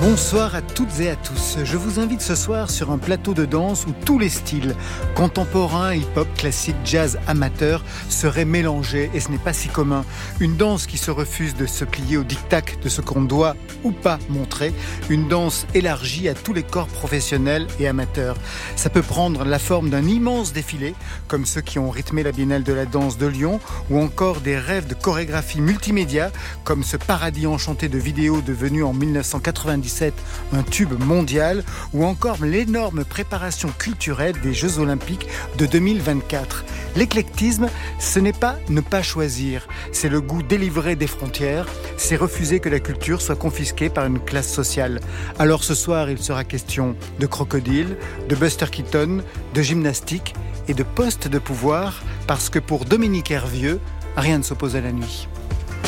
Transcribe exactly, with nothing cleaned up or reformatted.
Bonsoir à toutes et à tous. Je vous invite ce soir sur un plateau de danse où tous les styles, contemporains, hip-hop, classique, jazz, amateur, seraient mélangés et ce n'est pas si commun. Une danse qui se refuse de se plier au diktat de ce qu'on doit ou pas montrer. Une danse élargie à tous les corps professionnels et amateurs. Ça peut prendre la forme d'un immense défilé, comme ceux qui ont rythmé la Biennale de la danse de Lyon, ou encore des rêves de chorégraphie multimédia, comme ce paradis enchanté de vidéos devenu en dix-neuf cent quatre-vingt-dix un tube mondial, ou encore l'énorme préparation culturelle des Jeux Olympiques de deux mille vingt-quatre. L'éclectisme, ce n'est pas ne pas choisir, c'est le goût délivré des frontières, c'est refuser que la culture soit confisquée par une classe sociale. Alors ce soir, il sera question de crocodile, de Buster Keaton, de gymnastique et de poste de pouvoir, parce que pour Dominique Hervieux, rien ne s'oppose à la nuit.